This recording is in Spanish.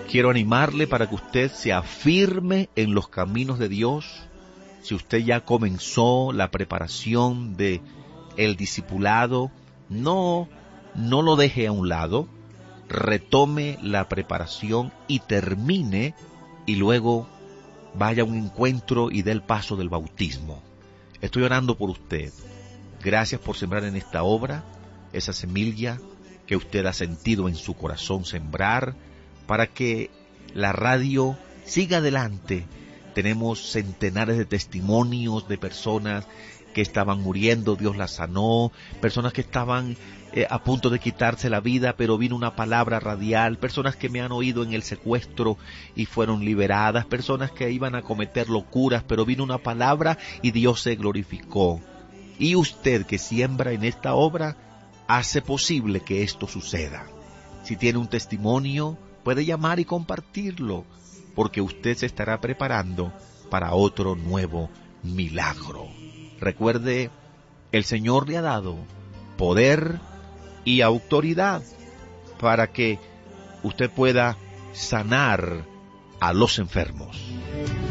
quiero animarle para que usted se afirme en los caminos de Dios. Si usted ya comenzó la preparación de el discipulado, no lo deje a un lado, retome la preparación y termine, y luego vaya a un encuentro y dé el paso del bautismo. Estoy orando por usted. Gracias por sembrar en esta obra esa semilla que usted ha sentido en su corazón sembrar, para que la radio siga adelante. Tenemos centenares de testimonios de personas que estaban muriendo, Dios las sanó, personas que estaban a punto de quitarse la vida, pero vino una palabra radial, personas que me han oído en el secuestro y fueron liberadas, personas que iban a cometer locuras, pero vino una palabra y Dios se glorificó. Y usted que siembra en esta obra, hace posible que esto suceda. Si tiene un testimonio, puede llamar y compartirlo, porque usted se estará preparando para otro nuevo milagro. Recuerde, el Señor le ha dado poder y autoridad para que usted pueda sanar a los enfermos.